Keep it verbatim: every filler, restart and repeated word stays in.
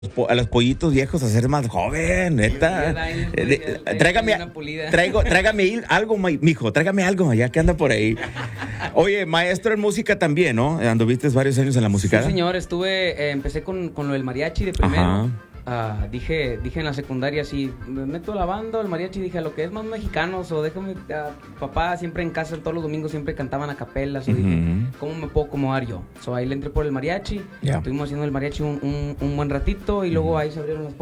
a los pollitos viejos a ser más joven, neta. Eh, Tráigame, traigo, tráigame algo, mi- mijo, tráigame algo, ya que anda por ahí. Oye, maestro en música también, ¿no? Anduviste varios años en la música. Sí, señor, estuve, eh, empecé con, con lo del mariachi de primero. Ajá. Ah, dije, dije en la secundaria, si me meto a la banda, el mariachi, dije, a lo que es más mexicanos, o déjame, ah, papá siempre en casa, todos los domingos siempre cantaban a capelas, o dije, Ujú. ¿cómo me puedo acomodar yo? So, ahí le entré por el mariachi, Ya. estuvimos haciendo el mariachi un, un, un buen ratito, y luego ahí se abrieron las